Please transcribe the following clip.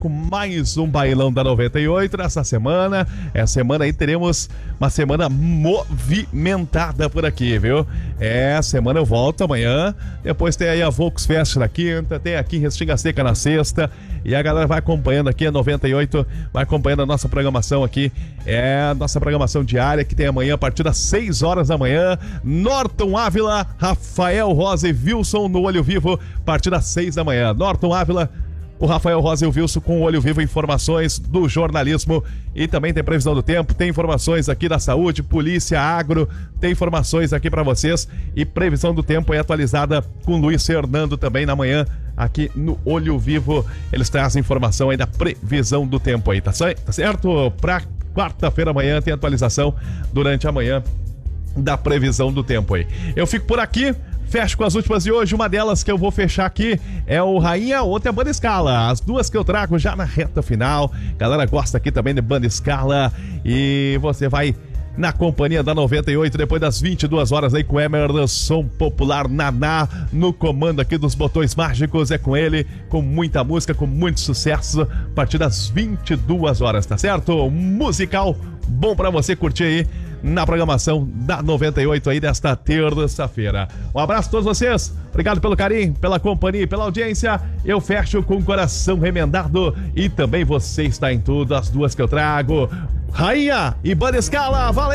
com mais um Bailão da 98 nessa semana. Essa semana aí teremos uma semana movimentada por aqui, viu? Semana eu volto amanhã. Depois tem aí a Volksfest na quinta, tem aqui Restinga Seca na sexta. E a galera vai acompanhando aqui a 98, vai acompanhando a nossa programação aqui. A nossa programação diária que tem amanhã a partir das 6 horas da manhã. Norton Ávila, Rafael Rosa e Wilson no Olho Vivo, a partir das 6 da manhã. Norton Ávila, o Rafael Rosa e o Wilson com o Olho Vivo, informações do jornalismo e também tem previsão do tempo, tem informações aqui da saúde, polícia, agro, tem informações aqui pra vocês e previsão do tempo é atualizada com Luiz Fernando também na manhã aqui no Olho Vivo. Eles trazem informação aí da previsão do tempo aí, tá certo? Pra quarta-feira amanhã tem atualização durante a manhã da previsão do tempo aí. Eu fico por aqui. Fecho com as últimas de hoje. Uma delas que eu vou fechar aqui é o Rainha, outra é a Banda Escala. As duas que eu trago já na reta final. Galera gosta aqui também de Banda Escala. E você vai na companhia da 98 depois das 22 horas aí com Emerson Popular Naná no comando aqui dos Botões Mágicos. É com ele, com muita música, com muito sucesso, a partir das 22 horas, tá certo? Musical bom pra você curtir aí na programação da 98 aí desta terça-feira. Um abraço a todos vocês, obrigado pelo carinho, pela companhia e pela audiência. Eu fecho com o coração remendado e também você está em tudo, as duas que eu trago, Rainha e Banda Escala. Valeu!